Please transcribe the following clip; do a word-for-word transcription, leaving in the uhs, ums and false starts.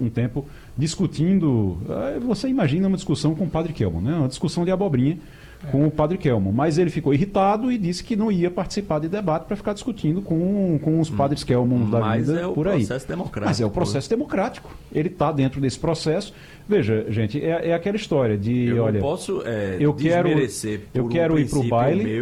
um tempo discutindo. Você imagina uma discussão com o padre Kelmo, né? Uma discussão de abobrinha com o padre Kelmo, mas ele ficou irritado e disse que não ia participar de debate para ficar discutindo com, com os padres Kelmo da mas vida é o por aí. processo democrático. Mas é o processo democrático. Ele está dentro desse processo. Veja, gente, é, é aquela história de, eu olha, não posso é, eu quero, desmerecer por eu quero um ir para o princípio baile. meu